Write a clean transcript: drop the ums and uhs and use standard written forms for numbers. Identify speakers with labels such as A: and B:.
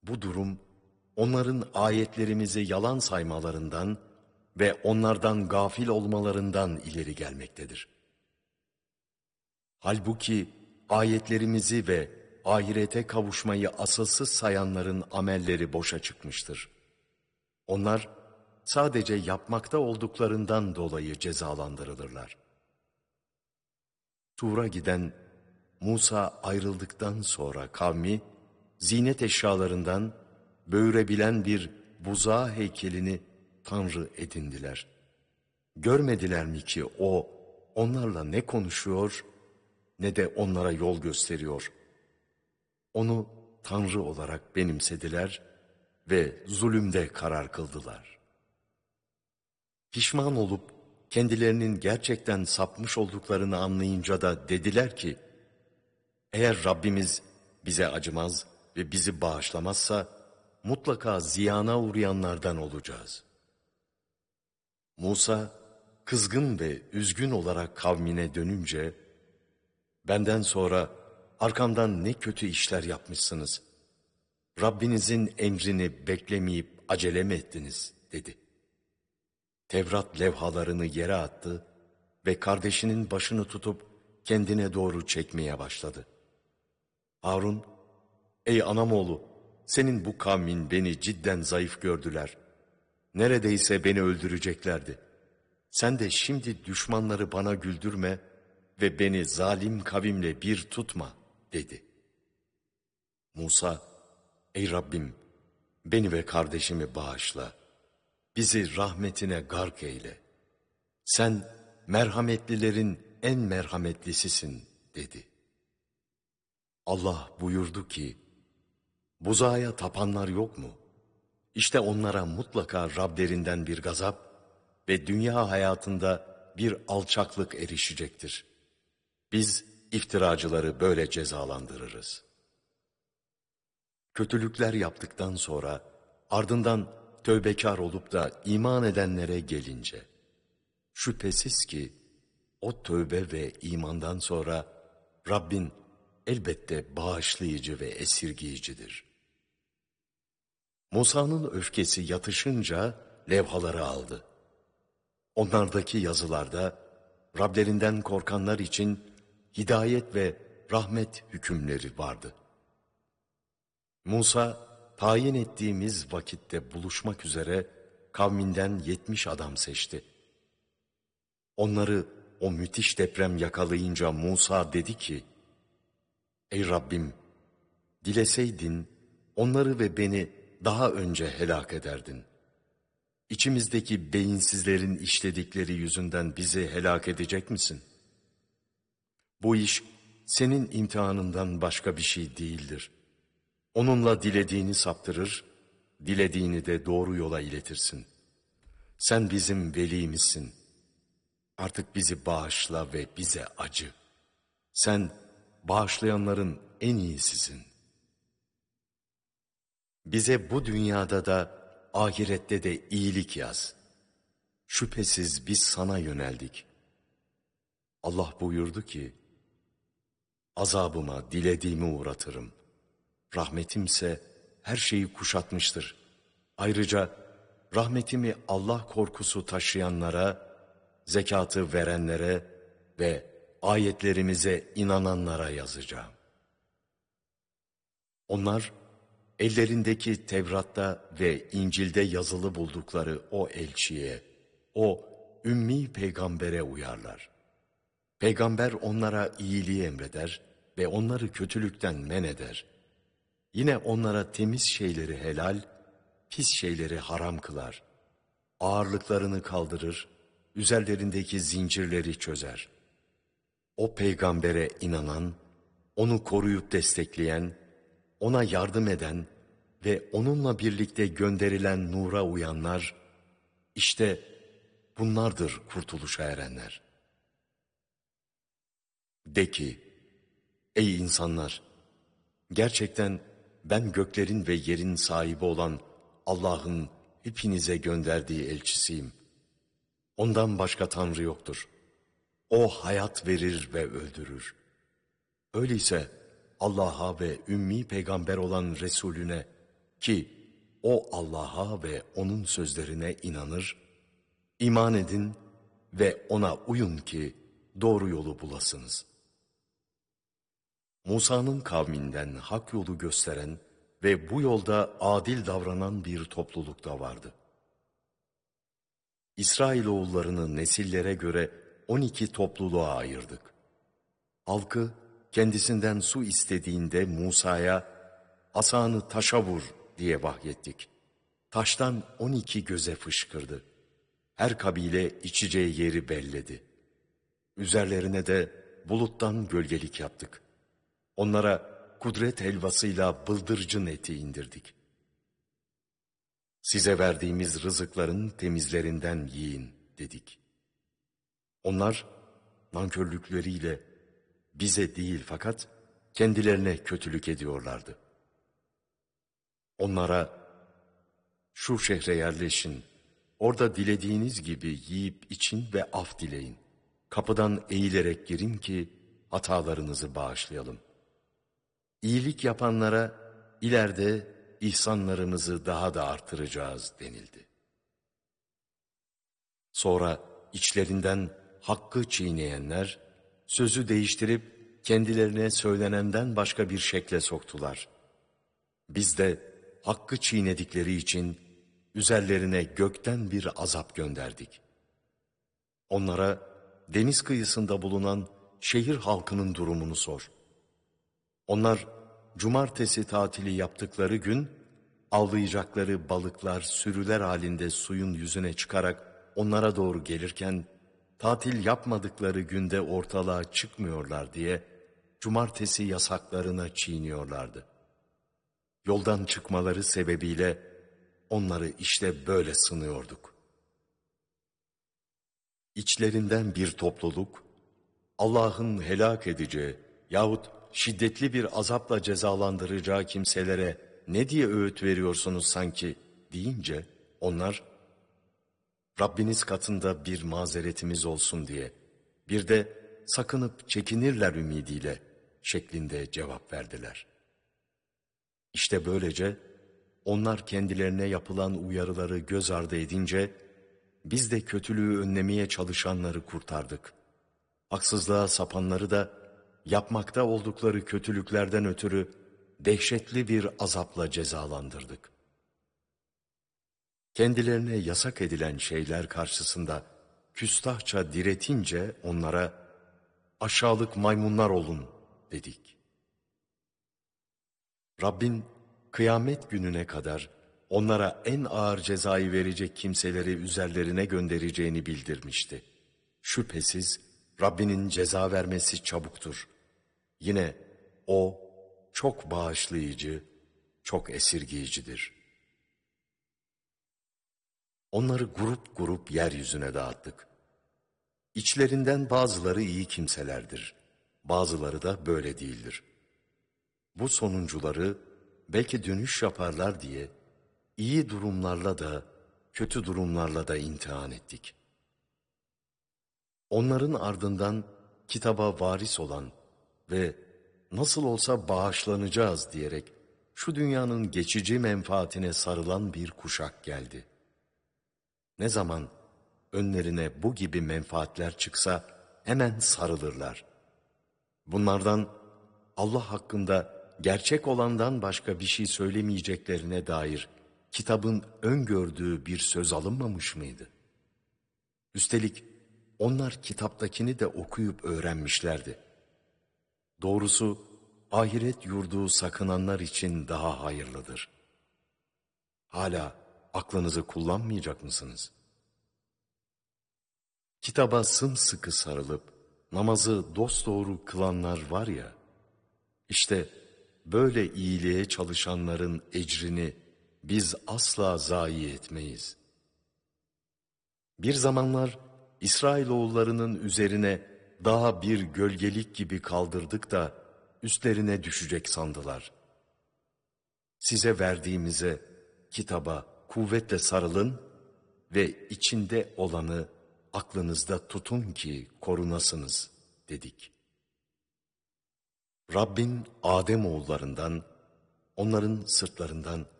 A: bu durum, onların ayetlerimizi yalan saymalarından ve onlardan gafil olmalarından ileri gelmektedir. Halbuki ayetlerimizi ve ahirete kavuşmayı asılsız sayanların amelleri boşa çıkmıştır. Onlar sadece yapmakta olduklarından dolayı cezalandırılırlar. Tur'a giden Musa ayrıldıktan sonra kavmi, ziynet eşyalarından böğürebilen bir buzağı heykelini tanrı edindiler. Görmediler mi ki o onlarla ne konuşuyor ne de onlara yol gösteriyor. Onu tanrı olarak benimsediler ve zulümde karar kıldılar. Pişman olup kendilerinin gerçekten sapmış olduklarını anlayınca da dediler ki, eğer Rabbimiz bize acımaz ve bizi bağışlamazsa mutlaka ziyana uğrayanlardan olacağız. Musa kızgın ve üzgün olarak kavmine dönünce, benden sonra arkamdan ne kötü işler yapmışsınız. Rabbinizin emrini beklemeyip acele mi ettiniz dedi. Tevrat levhalarını yere attı ve kardeşinin başını tutup kendine doğru çekmeye başladı. Harun, ey anamoğlu, senin bu kavmin beni cidden zayıf gördüler. Neredeyse beni öldüreceklerdi. Sen de şimdi düşmanları bana güldürme ve beni zalim kavimle bir tutma dedi. Musa, ey Rabbim, beni ve kardeşimi bağışla. Bizi rahmetine gark eyle. Sen merhametlilerin en merhametlisisin dedi. Allah buyurdu ki, buzağa tapanlar yok mu? İşte onlara mutlaka Rablerinden bir gazap ve dünya hayatında bir alçaklık erişecektir. Biz iftiracıları böyle cezalandırırız. Kötülükler yaptıktan sonra ardından tövbekar olup da iman edenlere gelince, şüphesiz ki o tövbe ve imandan sonra Rabbin elbette bağışlayıcı ve esirgiyicidir. Musa'nın öfkesi yatışınca levhaları aldı. Onlardaki yazılarda Rablerinden korkanlar için hidayet ve rahmet hükümleri vardı. Musa, tayin ettiğimiz vakitte buluşmak üzere kavminden 70 adam seçti. Onları o müthiş deprem yakalayınca Musa dedi ki, ey Rabbim, dileseydin onları ve beni daha önce helak ederdin. İçimizdeki beyinsizlerin işledikleri yüzünden bizi helak edecek misin? Bu iş senin imtihanından başka bir şey değildir. Onunla dilediğini saptırır, dilediğini de doğru yola iletirsin. Sen bizim velimizsin. Artık bizi bağışla ve bize acı. Sen bağışlayanların en iyisisin. Bize bu dünyada da ahirette de iyilik yaz. Şüphesiz biz sana yöneldik. Allah buyurdu ki, azabıma dilediğimi uğratırım. Rahmetimse her şeyi kuşatmıştır. Ayrıca rahmetimi Allah korkusu taşıyanlara, zekatı verenlere ve ayetlerimize inananlara yazacağım. Onlar, ellerindeki Tevrat'ta ve İncil'de yazılı buldukları o elçiye, o ümmi peygambere uyarlar. Peygamber onlara iyiliği emreder ve onları kötülükten men eder. Yine onlara temiz şeyleri helal, pis şeyleri haram kılar. Ağırlıklarını kaldırır, üzerlerindeki zincirleri çözer. O peygambere inanan, onu koruyup destekleyen, ona yardım eden ve onunla birlikte gönderilen nura uyanlar, işte bunlardır kurtuluşa erenler. De ki, ey insanlar! Gerçekten ben göklerin ve yerin sahibi olan Allah'ın hepinize gönderdiği elçisiyim. Ondan başka Tanrı yoktur. O hayat verir ve öldürür. Öyleyse Allah'a ve ümmi peygamber olan Resulüne ki o Allah'a ve onun sözlerine inanır, iman edin ve ona uyun ki doğru yolu bulasınız. Musa'nın kavminden hak yolu gösteren ve bu yolda adil davranan bir topluluk da vardı. İsrailoğullarını nesillere göre 12 topluluğa ayırdık. Halkı kendisinden su istediğinde Musa'ya asanı taşa vur diye vahyettik. Taştan 12 göze fışkırdı. Her kabile içeceği yeri belledi. Üzerlerine de buluttan gölgelik yaptık. Onlara kudret helvasıyla bıldırcın eti indirdik. Size verdiğimiz rızıkların temizlerinden yiyin dedik. Onlar nankörlükleriyle bize değil fakat kendilerine kötülük ediyorlardı. Onlara şu şehre yerleşin, orada dilediğiniz gibi yiyip için ve af dileyin. Kapıdan eğilerek girin ki hatalarınızı bağışlayalım. İyilik yapanlara ileride ihsanlarımızı daha da artıracağız denildi. Sonra içlerinden hakkı çiğneyenler, sözü değiştirip kendilerine söylenenden başka bir şekle soktular. Biz de hakkı çiğnedikleri için üzerlerine gökten bir azap gönderdik. Onlara deniz kıyısında bulunan şehir halkının durumunu sor. Onlar cumartesi tatili yaptıkları gün avlayacakları balıklar sürüler halinde suyun yüzüne çıkarak onlara doğru gelirken tatil yapmadıkları günde ortalığa çıkmıyorlar diye cumartesi yasaklarına çiğniyorlardı. Yoldan çıkmaları sebebiyle onları işte böyle sınıyorduk. İçlerinden bir topluluk Allah'ın helak edeceği yahut şiddetli bir azapla cezalandıracağı kimselere ne diye öğüt veriyorsunuz sanki deyince onlar Rabbiniz katında bir mazeretimiz olsun diye bir de sakınıp çekinirler ümidiyle şeklinde cevap verdiler. İşte böylece onlar kendilerine yapılan uyarıları göz ardı edince biz de kötülüğü önlemeye çalışanları kurtardık. Haksızlığa sapanları da yapmakta oldukları kötülüklerden ötürü dehşetli bir azapla cezalandırdık. Kendilerine yasak edilen şeyler karşısında küstahça diretince onlara aşağılık maymunlar olun dedik. Rabbin kıyamet gününe kadar onlara en ağır cezayı verecek kimseleri üzerlerine göndereceğini bildirmişti. Şüphesiz Rabbinin ceza vermesi çabuktur. Yine O çok bağışlayıcı, çok esirgeyicidir. Onları grup grup yeryüzüne dağıttık. İçlerinden bazıları iyi kimselerdir, bazıları da böyle değildir. Bu sonuncuları belki dönüş yaparlar diye iyi durumlarla da kötü durumlarla da imtihan ettik. Onların ardından kitaba varis olan ve nasıl olsa bağışlanacağız diyerek şu dünyanın geçici menfaatine sarılan bir kuşak geldi. Ne zaman önlerine bu gibi menfaatler çıksa hemen sarılırlar. Bunlardan Allah hakkında gerçek olandan başka bir şey söylemeyeceklerine dair kitabın öngördüğü bir söz alınmamış mıydı? Üstelik onlar kitaptakini de okuyup öğrenmişlerdi. Doğrusu ahiret yurdu sakınanlar için daha hayırlıdır. Hala aklınızı kullanmayacak mısınız? Kitaba sımsıkı sarılıp namazı dosdoğru kılanlar var ya, işte böyle iyiliğe çalışanların ecrini biz asla zayi etmeyiz. Bir zamanlar İsrailoğullarının üzerine daha bir gölgelik gibi kaldırdık da üstlerine düşecek sandılar. Size verdiğimize, kitaba kuvvetle sarılın ve içinde olanı aklınızda tutun ki korunasınız dedik. Rabbin Adem oğullarından, onların sırtlarından